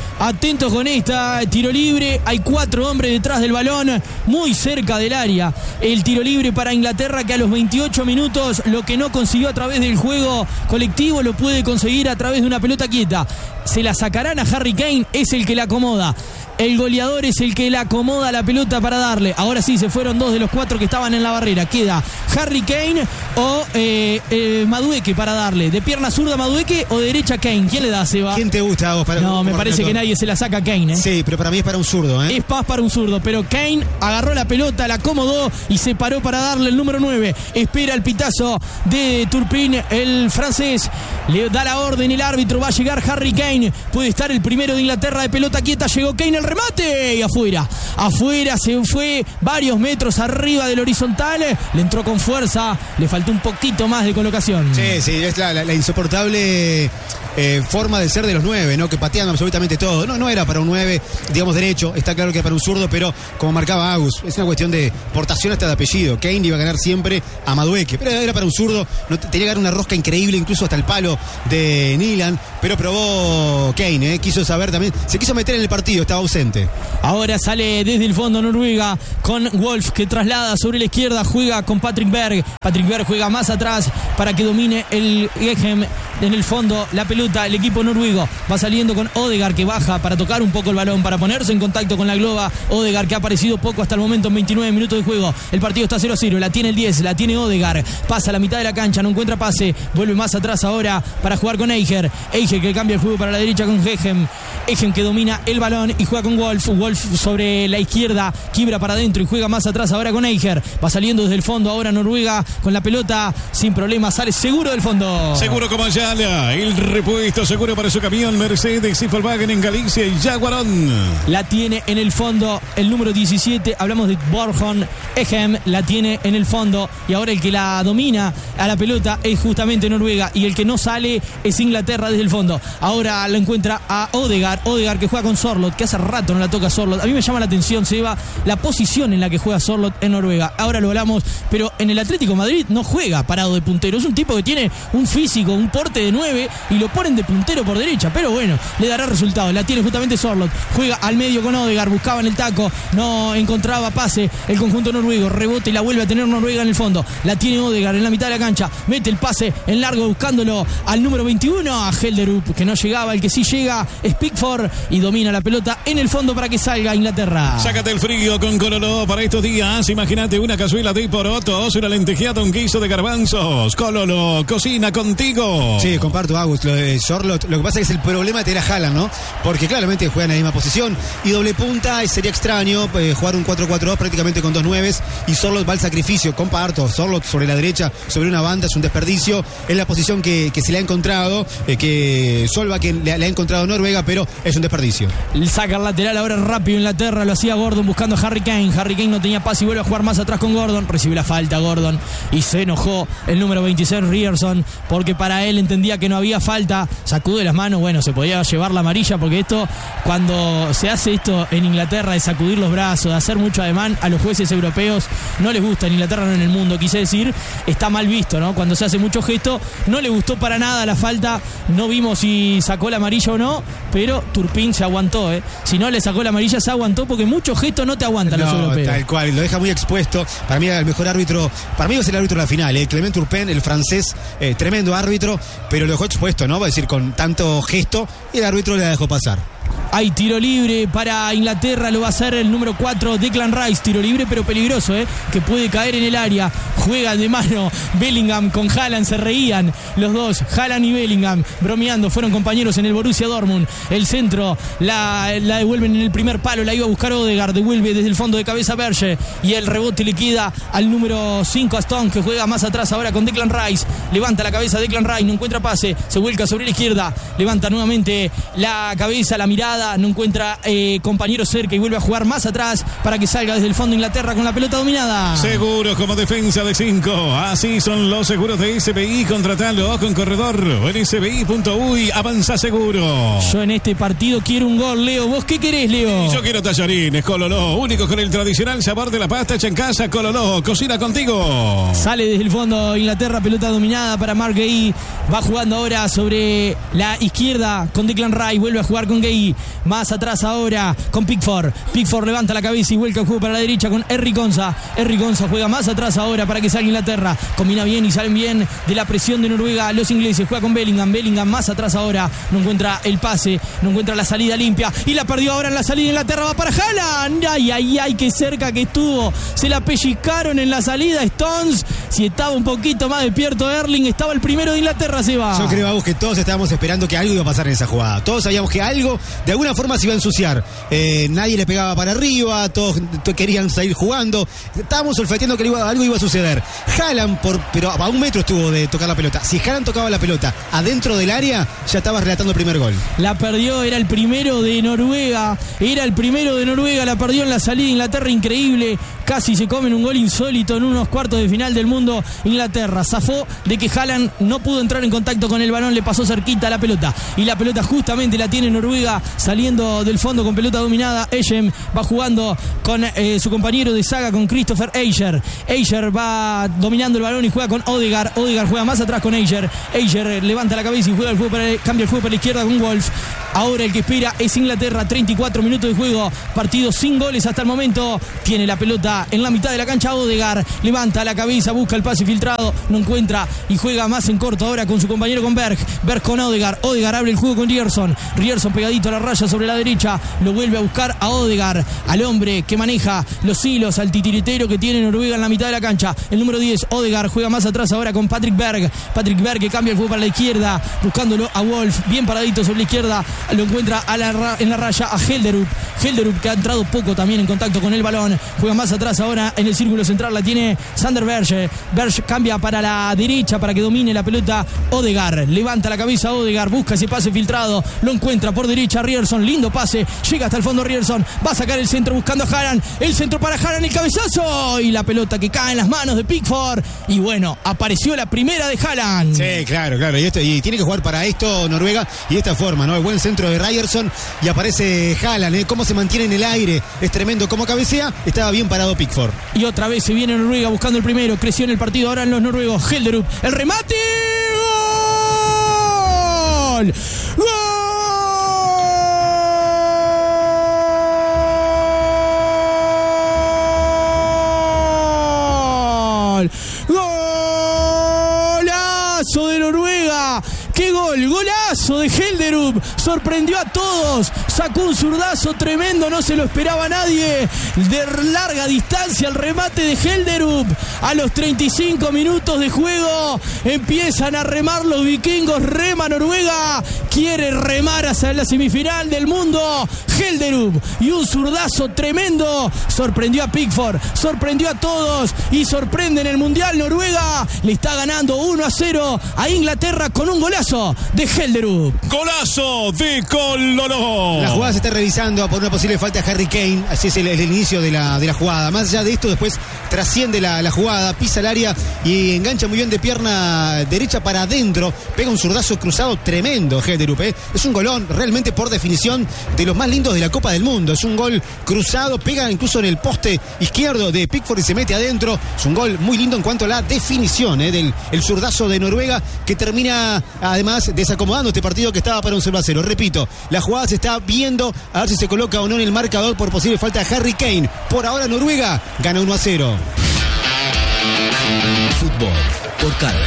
Speaker 2: esta, tiro libre, hay 4 hombres detrás del balón, muy cerca del área. El tiro libre para Inglaterra, que a los 28 minutos lo que no consiguió a través del juego colectivo lo puede conseguir a través de una pelota quieta. Se la sacarán a Harry Kane, es el que la acomoda. El goleador es el que le acomoda la pelota para darle. Ahora sí, se fueron 2 de los 4 que estaban en la barrera. Queda Harry Kane o Madueke para darle. ¿De pierna zurda Madueke o de derecha Kane? ¿Quién le da, Seba?
Speaker 3: ¿Quién te gusta vos?
Speaker 2: No, me parece que nadie se la saca a Kane, ¿eh?
Speaker 3: Sí, pero para mí es para un zurdo, ¿eh?
Speaker 2: Es más para un zurdo, pero Kane agarró la pelota, la acomodó y se paró para darle el número 9. Espera el pitazo de Turpin, el francés. Le da la orden el árbitro, va a llegar Harry Kane. Puede estar el primero de Inglaterra de pelota quieta. Llegó Kane, el remate y afuera se fue varios metros arriba del horizontal, le entró con fuerza, le faltó un poquito más de colocación.
Speaker 3: Sí, es la insoportable forma de ser de los 9, ¿no? Que patean absolutamente todo. No era para un 9, digamos, derecho, está claro que es para un zurdo, pero como marcaba Agus, es una cuestión de portación hasta de apellido. Kane iba a ganar siempre a Madueke, pero era para un zurdo, tenía que dar una rosca increíble, incluso hasta el palo de Nilan, pero probó Kane, quiso saber también, se quiso meter en el partido, estaba ausente.
Speaker 2: Ahora sale desde el fondo Noruega con Wolf, que traslada sobre la izquierda, juega con Patrick Berg juega más atrás para que domine el Gechem en el fondo la pelota. El equipo noruego va saliendo con Odegaard, que baja para tocar un poco el balón, para ponerse en contacto con la globa. Odegaard, que ha aparecido poco hasta el momento en 29 minutos de juego. El partido está 0-0, la tiene el 10, la tiene Odegaard, pasa a la mitad de la cancha, no encuentra pase, vuelve más atrás ahora para jugar con Eiger que cambia el juego para la derecha con Gechem que domina el balón y juega con Wolf sobre la izquierda, quiebra para adentro y juega más atrás ahora con Eiger. Va saliendo desde el fondo ahora Noruega con la pelota sin problema, sale seguro del fondo.
Speaker 1: Seguro como Ayala, el repuesto seguro para su camión Mercedes y Volkswagen en Galicia y Jaguarón.
Speaker 2: La tiene en el fondo el número 17, hablamos de Borjon Egem, la tiene en el fondo y ahora el que la domina a la pelota es justamente Noruega y el que no sale es Inglaterra desde el fondo. Ahora lo encuentra a Odegaard que juega con Sorloth, que hace rato no la toca Sorloth. A mí me llama la atención, Seba, la posición en la que juega Sorloth en Noruega. Ahora lo hablamos, pero en el Atlético de Madrid no juega parado de puntero. Es un tipo que tiene un físico, un porte de 9 y lo ponen de puntero por derecha. Pero bueno, le dará resultado. La tiene justamente Sorloth. Juega al medio con Odegaard, buscaba en el taco, no encontraba pase el conjunto noruego. Rebote y la vuelve a tener Noruega en el fondo. La tiene Odegaard en la mitad de la cancha. Mete el pase en largo buscándolo al número 21, a Helderup, que no llegaba. El que sí llega es Pickford y domina la pelota en el fondo para que salga Inglaterra.
Speaker 1: Sácate el frío con Cololo para estos días. Imagínate una cazuela de porotos, una lentejeada, un guiso de garbanzos. Cololo, cocina contigo.
Speaker 3: Sí, comparto, Agus, lo de Sorloth. Lo que pasa es que es el problema de tener a Haaland, ¿no? Porque claramente juegan en la misma posición y doble punta, sería extraño jugar un 4-4-2 prácticamente con 2 9 y Sorloth va al sacrificio. Comparto, Sorloth sobre la derecha, sobre una banda, es un desperdicio. Es la posición que se le ha encontrado, que Solbakken le ha encontrado Noruega, pero es un desperdicio.
Speaker 2: El saca al lateral ahora rápido Inglaterra, lo hacía Gordon buscando a Harry Kane. Harry Kane no tenía pase y vuelve a jugar más atrás con Gordon. Recibe la falta Gordon y se enojó el número 26 Ryerson, porque para él entendía que no había falta. Sacude las manos, bueno, se podía llevar la amarilla, porque esto, cuando se hace esto en Inglaterra, de sacudir los brazos, de hacer mucho ademán, a los jueces europeos no les gusta, en Inglaterra no en el mundo, quise decir, está mal visto, ¿no? Cuando se hace mucho gesto, no le gustó para nada la falta. No vimos si sacó la amarilla o no, pero Turpin se aguantó, Si no le sacó la amarilla, se aguantó, porque muchos gestos no te aguantan los europeos.
Speaker 3: Tal cual, lo deja muy expuesto. Para mí era el mejor árbitro, para mí va a ser el árbitro de la final, Clement Turpin, el francés, tremendo árbitro, pero lo dejó expuesto, ¿no? Va a decir, con tanto gesto, y el árbitro le dejó pasar.
Speaker 2: Hay tiro libre para Inglaterra, lo va a hacer el número 4, Declan Rice. Tiro libre pero peligroso, que puede caer en el área. Juega de mano Bellingham con Haaland, se reían los dos, Haaland y Bellingham, bromeando, fueron compañeros en el Borussia Dortmund. El centro la devuelven en el primer palo, la iba a buscar Odegaard, devuelve desde el fondo de cabeza Berge y el rebote le queda al número 5 Aston, que juega más atrás ahora con Declan Rice. Levanta la cabeza Declan Rice, no encuentra pase, se vuelca sobre la izquierda, levanta nuevamente la cabeza, la mirada dominada, no encuentra compañero cerca y vuelve a jugar más atrás para que salga desde el fondo Inglaterra con la pelota dominada.
Speaker 1: Seguros como defensa de 5. Así son los seguros de SBI. Contratalo con corredor o en SBI.uy. Avanza seguro.
Speaker 2: Yo en este partido quiero un gol, Leo. ¿Vos qué querés, Leo?
Speaker 1: Yo quiero tallarines, Cololó. Único con el tradicional sabor de la pasta hecha en casa. Cololó, cocina contigo.
Speaker 2: Sale desde el fondo Inglaterra, pelota dominada para Mark Gay. Va jugando ahora sobre la izquierda con Declan Rice. Vuelve a jugar con Gay. Más atrás ahora con Pickford. Pickford levanta la cabeza y vuelca el juego para la derecha con Henry Konsa. Henry Konsa juega más atrás ahora para que salga Inglaterra. Combina bien y salen bien de la presión de Noruega los ingleses. Juega con Bellingham. Bellingham más atrás ahora. No encuentra el pase. No encuentra la salida limpia. Y la perdió ahora en la salida. Inglaterra va para Haaland. Ay, ay, ay, qué cerca que estuvo. Se la pellizcaron en la salida Stones. Si estaba un poquito más despierto Erling, estaba el primero de Inglaterra, se va.
Speaker 3: Yo creo, Agus, que todos estábamos esperando que algo iba a pasar en esa jugada. Todos sabíamos que algo, de alguna forma, se iba a ensuciar. Nadie le pegaba para arriba, todos querían seguir jugando. Estábamos olfateando que algo iba a suceder. Haaland, pero a 1 metro estuvo de tocar la pelota. Si Haaland tocaba la pelota adentro del área, ya estaba relatando el primer gol.
Speaker 2: La perdió, era el primero de Noruega. La perdió en la salida. Inglaterra, increíble. Casi se comen un gol insólito en unos cuartos de final del mundo. Inglaterra zafó de que Haaland no pudo entrar en contacto con el balón, le pasó cerquita la pelota. Y la pelota justamente la tiene Noruega saliendo del fondo con pelota dominada. Ejem va jugando con su compañero de saga, con Christopher Eicher. Eicher va dominando el balón y juega con Odegaard. Odegaard juega más atrás con Eicher. Eicher levanta la cabeza y cambia el juego para la izquierda con Wolf. Ahora el que espera es Inglaterra. 34 minutos de juego, partido sin goles hasta el momento. Tiene la pelota en la mitad de la cancha Odegaard. Levanta la cabeza, busca el pase filtrado, no encuentra y juega más en corto ahora con su compañero con Berg. Berg con Odegaard. Odegaard abre el juego con Ryerson. Ryerson pegadito a la raya sobre la derecha. Lo vuelve a buscar a Odegaard, al hombre que maneja los hilos, al titiritero que tiene Noruega en la mitad de la cancha. El número 10, Odegaard, juega más atrás ahora con Patrick Berg. Patrick Berg que cambia el juego para la izquierda, buscándolo a Wolf, bien paradito sobre la izquierda. Lo encuentra en la raya a Helderup. Helderup que ha entrado poco también en contacto con el balón. Juega más atrás ahora en el círculo central. La tiene Sander Berge. Berge cambia para la derecha para que domine la pelota Odegaard. Levanta la cabeza Odegaard. Busca ese pase filtrado. Lo encuentra por derecha Ryerson. Lindo pase. Llega hasta el fondo Ryerson. Va a sacar el centro buscando a Haaland. El centro para Haaland. El cabezazo. Y la pelota que cae en las manos de Pickford. Y bueno, apareció la primera de Haaland.
Speaker 3: Sí, claro. Y tiene que jugar para esto Noruega y de esta forma, ¿no? El buen centro de Ryerson y aparece Haaland, cómo se mantiene en el aire, es tremendo, cómo cabecea, estaba bien parado Pickford.
Speaker 2: Y otra vez se viene Noruega buscando el primero, creció en el partido ahora en los noruegos. Helderup, el remate, ¡gol! ¡Gol! ¡Golazo de Noruega! ¡Qué gol! ¡Golazo de Helderup! Sorprendió a todos. Sacó un zurdazo tremendo. No se lo esperaba nadie. De larga distancia el remate de Helderup. A los 35 minutos de juego empiezan a remar los vikingos. Rema Noruega. Quiere remar hacia la semifinal del mundo. Helderup. Y un zurdazo tremendo. Sorprendió a Pickford. Sorprendió a todos. Y sorprende en el Mundial. Noruega le está ganando 1-0 a Inglaterra con un golazo de Helderup.
Speaker 1: Golazo de Cololó.
Speaker 3: La jugada se está revisando por una posible falta a Harry Kane. Así es el inicio de la jugada. Más allá de esto, después trasciende la jugada, pisa el área y engancha muy bien de pierna derecha para adentro. Pega un zurdazo cruzado tremendo Helderup. Es un golón realmente por definición de los más lindos de la Copa del Mundo. Es un gol cruzado, pega incluso en el poste izquierdo de Pickford y se mete adentro. Es un gol muy lindo en cuanto a la definición del zurdazo de Noruega, que termina además desacomodando este partido que estaba para un 0-0. Repito, la jugada se está viendo a ver si se coloca o no en el marcador por posible falta de Harry Kane. Por ahora Noruega gana 1-0.
Speaker 5: Fútbol por Carve.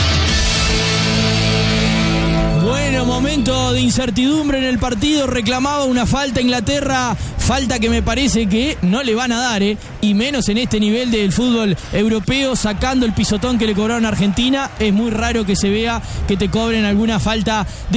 Speaker 2: Bueno, momento de incertidumbre en el partido. Reclamaba una falta Inglaterra. Falta que me parece que no le van a dar, y menos en este nivel del fútbol europeo, sacando el pisotón que le cobraron a Argentina. Es muy raro que se vea que te cobren alguna falta de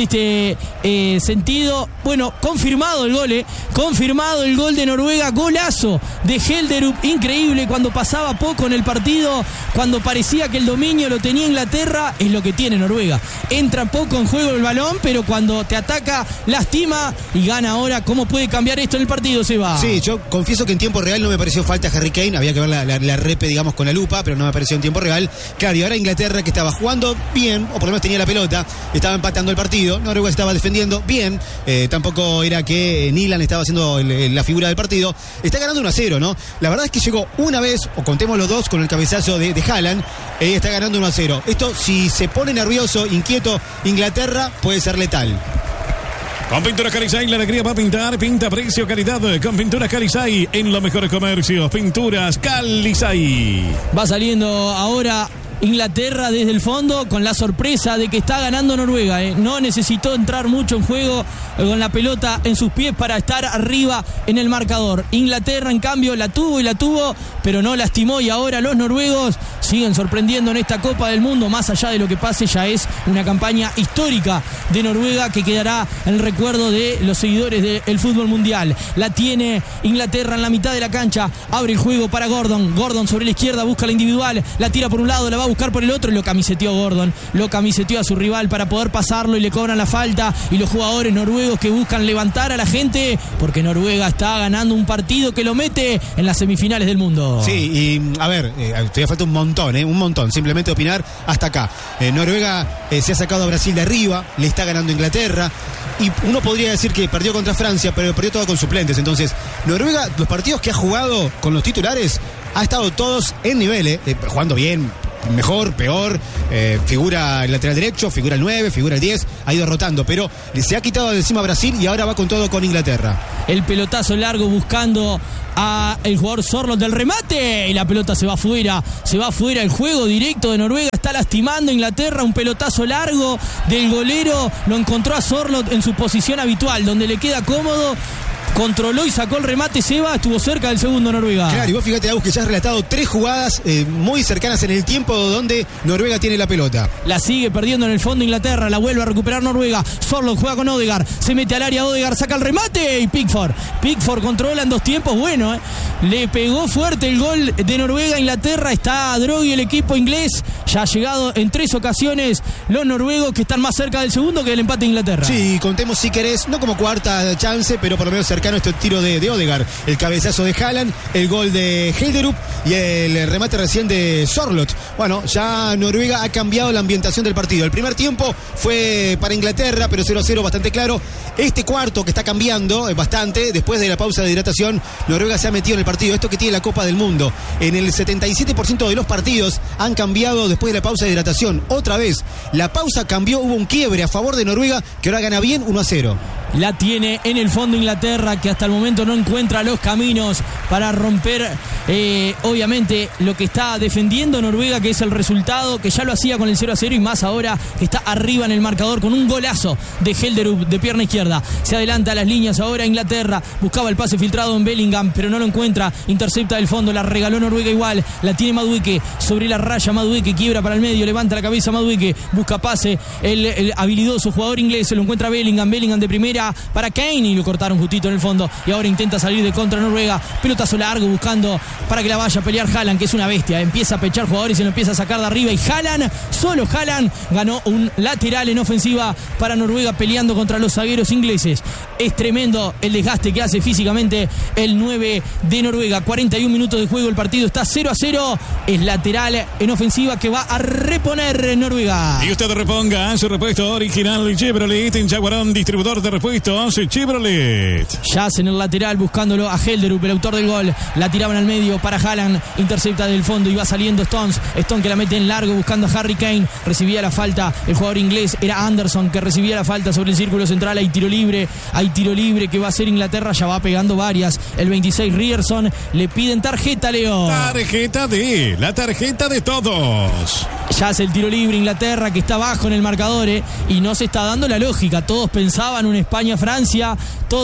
Speaker 2: este sentido. Bueno, confirmado el gol, confirmado el gol de Noruega, golazo de Helderup, increíble, cuando pasaba poco en el partido, cuando parecía que el dominio lo tenía Inglaterra. Es lo que tiene Noruega, entra poco en juego el balón, pero cuando te ataca lastima y gana. Ahora, ¿cómo puede cambiar esto en el partido, Seba?
Speaker 3: Sí, yo confieso que en tiempo real no me pareció falta a Harry Kane, había que ver la repe, digamos, con la lupa, pero no me pareció en tiempo real. Claro, y ahora Inglaterra, que estaba jugando bien, o por lo menos tenía la pelota, estaba empatando el partido, Noruega estaba defendiendo bien, tampoco era que Nilan estaba haciendo la figura del partido, está ganando 1-0, ¿no? La verdad es que llegó una vez, o contemos los dos, con el cabezazo de Haaland, está ganando 1-0. Esto, si se pone nervioso, inquieto Inglaterra, puede ser letal.
Speaker 1: Con Pinturas Calizay, la alegría va a pintar, pinta, precio, calidad. Con Pinturas Calizay, en los mejores comercios. Pinturas Calizay.
Speaker 2: Va saliendo ahora Inglaterra desde el fondo con la sorpresa de que está ganando Noruega. No necesitó entrar mucho en juego con la pelota en sus pies para estar arriba en el marcador. Inglaterra, en cambio, la tuvo, pero no lastimó, y ahora los noruegos siguen sorprendiendo en esta Copa del Mundo. Más allá de lo que pase, ya es una campaña histórica de Noruega que quedará en el recuerdo de los seguidores del fútbol mundial. La tiene Inglaterra en la mitad de la cancha, abre el juego para Gordon sobre la izquierda, busca la individual, la tira por un lado, la va a buscar por el otro, y lo camiseteó Gordon, lo camiseteó a su rival para poder pasarlo, y le cobran la falta, y los jugadores noruegos que buscan levantar a la gente, porque Noruega está ganando un partido que lo mete en las semifinales del mundo.
Speaker 3: Sí, y a ver, todavía falta un montón, simplemente opinar hasta acá. Noruega se ha sacado a Brasil de arriba, le está ganando Inglaterra, y uno podría decir que perdió contra Francia, pero perdió todo con suplentes. Entonces, Noruega, los partidos que ha jugado con los titulares, ha estado todos en nivel, jugando bien, mejor, peor, figura el lateral derecho, figura el 9, figura el 10, ha ido rotando, pero se ha quitado de encima a Brasil y ahora va con todo con Inglaterra.
Speaker 2: El pelotazo largo buscando a el jugador Sorloth del remate, y la pelota se va afuera, el juego directo de Noruega está lastimando a Inglaterra. Un pelotazo largo del golero, lo encontró a Sorloth en su posición habitual, donde le queda cómodo. Controló y sacó el remate, Seba, estuvo cerca del segundo Noruega.
Speaker 3: Claro, y vos fíjate, Agus, que ya has relatado 3 jugadas muy cercanas en el tiempo donde Noruega tiene la pelota.
Speaker 2: La sigue perdiendo en el fondo Inglaterra, la vuelve a recuperar Noruega. Sorloth juega con Odegaard, se mete al área Odegaard, saca el remate, y Pickford controla en 2 tiempos, bueno, le pegó fuerte el gol de Noruega a Inglaterra. Está Droghi, el equipo inglés, ya ha llegado en 3 ocasiones los noruegos, que están más cerca del segundo que del empate de Inglaterra.
Speaker 3: Sí, contemos si querés, no como cuarta chance, pero por lo menos cercano este tiro de Odegaard, el cabezazo de Haaland, el gol de Helderup y el remate recién de Sorloth. Bueno, ya Noruega ha cambiado la ambientación del partido. El primer tiempo fue para Inglaterra, pero 0-0 bastante claro. Este cuarto, que está cambiando bastante, después de la pausa de hidratación, Noruega se ha metido en el partido. Esto que tiene la Copa del Mundo, en el 77% de los partidos han cambiado después de la pausa de hidratación. Otra vez, la pausa cambió, hubo un quiebre a favor de Noruega, que ahora gana bien 1-0.
Speaker 2: La tiene en el fondo Inglaterra, que hasta el momento no encuentra los caminos para romper, obviamente, lo que está defendiendo Noruega, que es el resultado, que ya lo hacía con el 0-0, y más ahora que está arriba en el marcador con un golazo de Helderup de pierna izquierda. Se adelanta a las líneas ahora Inglaterra, buscaba el pase filtrado en Bellingham, pero no lo encuentra, intercepta del fondo, la regaló Noruega igual, la tiene Madueke sobre la raya, Madueke quiebra para el medio, levanta la cabeza Madueke, busca pase, el habilidoso jugador inglés, se lo encuentra Bellingham de primera para Kane, y lo cortaron justito en el fondo, y ahora intenta salir de contra Noruega, pelotazo largo buscando para que la vaya a pelear Haaland, que es una bestia, empieza a pechar jugadores y se lo empieza a sacar de arriba, y solo Haaland ganó un lateral en ofensiva para Noruega, peleando contra los zagueros ingleses. Es tremendo el desgaste que hace físicamente el 9 de Noruega. 41 minutos de juego, el partido está 0-0, es lateral en ofensiva que va a reponer Noruega.
Speaker 1: Y usted reponga su repuesto original Chevrolet en Jaguarón, distribuidor de repuestos Chevrolet.
Speaker 2: Jazz en el lateral buscándolo a Helderup, el autor del gol, la tiraban al medio para Haaland, intercepta del fondo y va saliendo Stone que la mete en largo buscando a Harry Kane, recibía la falta el jugador inglés, era Anderson que recibía la falta sobre el círculo central. Hay tiro libre que va a hacer Inglaterra, ya va pegando varias, el 26 Ryerson, le piden tarjeta, Leo.
Speaker 1: La tarjeta de todos.
Speaker 2: Ya hace el tiro libre Inglaterra, que está bajo en el marcador, y no se está dando la lógica. Todos pensaban un España-Francia, todos también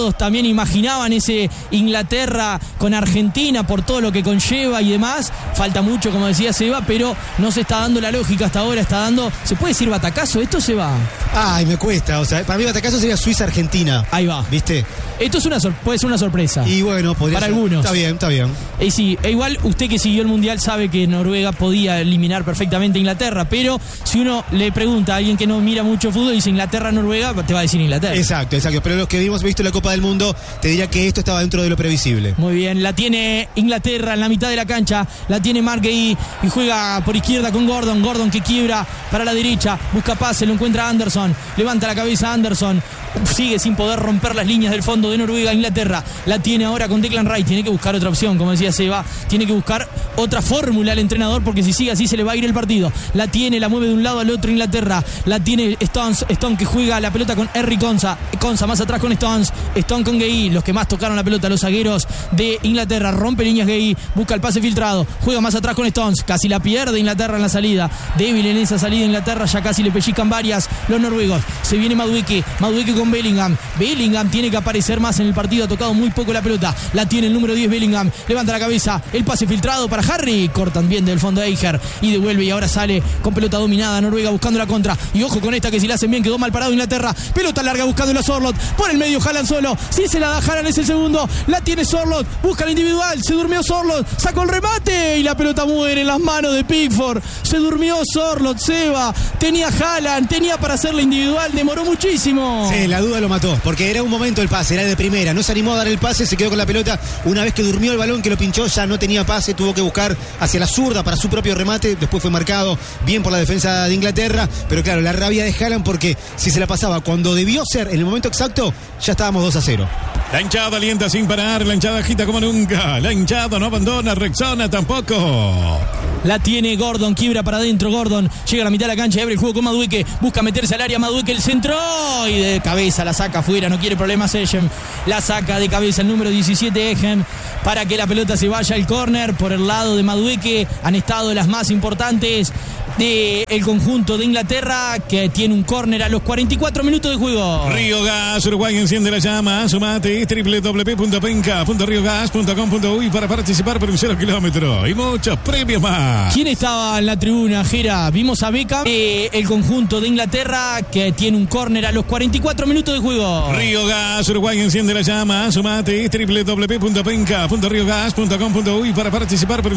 Speaker 2: imaginaban ese Inglaterra con Argentina por todo lo que conlleva y demás. Falta mucho, como decía Seba, pero no se está dando la lógica hasta ahora. Está dando, ¿se puede decir batacazo? Esto se va.
Speaker 3: Ay, me cuesta. O sea, para mí batacazo sería Suiza-Argentina.
Speaker 2: Ahí va.
Speaker 3: ¿Viste?
Speaker 2: Esto es puede ser una sorpresa.
Speaker 3: Y bueno, podría
Speaker 2: para
Speaker 3: ser.
Speaker 2: algunos.
Speaker 3: Está bien.
Speaker 2: Sí, igual usted que siguió el Mundial sabe que Noruega podía eliminar perfectamente a Inglaterra, pero si uno le pregunta a alguien que no mira mucho fútbol y dice Inglaterra-Noruega, te va a decir Inglaterra.
Speaker 3: Exacto. Pero los que hemos visto la Copa del Mundo, te diría que esto estaba dentro de lo previsible.
Speaker 2: Muy bien, la tiene Inglaterra en la mitad de la cancha, la tiene Mark Guehi y juega por izquierda con Gordon que quiebra para la derecha, busca pase, lo encuentra Anderson, levanta la cabeza Anderson, sigue sin poder romper las líneas del fondo de Noruega. Inglaterra la tiene ahora con Declan Rice, tiene que buscar otra opción, como decía Seba, tiene que buscar otra fórmula al entrenador, porque si sigue así se le va a ir el partido. La tiene, la mueve de un lado al otro Inglaterra, la tiene Stone que juega la pelota con Henry Konsa más atrás con Stone con Guehi, los que más tocaron la pelota, los zagueros de Inglaterra. Rompe líneas Guehi, busca el pase filtrado, juega más atrás con Stones, casi la pierde Inglaterra en la salida, débil en esa salida Inglaterra, ya casi le pellizcan varias los noruegos. Se viene Madueke con Bellingham tiene que aparecer más en el partido, ha tocado muy poco la pelota, la tiene el número 10 Bellingham, levanta la cabeza, el pase filtrado para Harry, cortan bien del fondo Eiger y devuelve, y ahora sale con pelota dominada Noruega buscando la contra, y ojo con esta que si la hacen bien quedó mal parado Inglaterra, pelota larga buscando a Sorloth, por el medio Haaland solo, si se la da Haaland es el segundo, la tiene Sorloth, busca la individual, se durmió Sorloth, sacó el remate y la pelota muere en las manos de Pickford, se durmió Sorloth, Seba, tenía Haaland, tenía para hacer la individual, demoró muchísimo.
Speaker 3: Sí, la duda lo mató, porque era un momento el pase, era de primera, no se animó a dar el pase, se quedó con la pelota, una vez que durmió el balón, que lo pinchó, ya no tenía pase, tuvo que buscar hacia la zurda para su propio remate, después fue marcado bien por la defensa de Inglaterra, pero claro, la rabia de Haaland, porque si se la pasaba cuando debió ser, en el momento exacto, ya estábamos 2-0.
Speaker 1: La hinchada alienta sin parar, la hinchada agita como nunca, la hinchada no abandona, Rexona tampoco.
Speaker 2: La tiene Gordon, quiebra para adentro Gordon, llega a la mitad de la cancha, abre el juego con Madueke, busca meterse al área Madueke, el centro y de cabeza la saca afuera, no quiere problemas Echem, la saca de cabeza el número 17 Echem para que la pelota se vaya al córner por el lado de Madueke. Han estado las más importantes del conjunto de Inglaterra, que tiene un córner a los 44 minutos de juego.
Speaker 1: Río Gas, Uruguay enciende la llama, sumate www.penca.riogas.com.uy para participar por un 0 kilómetro y muchos premios más.
Speaker 2: ¿Quién estaba en la tribuna, Jera? Vimos a Beckham, el conjunto de Inglaterra, que tiene un córner a los 44 minutos de juego.
Speaker 1: Río Gas, Uruguay enciende la llama, sumate www.penca.riogas.com.uy para participar por un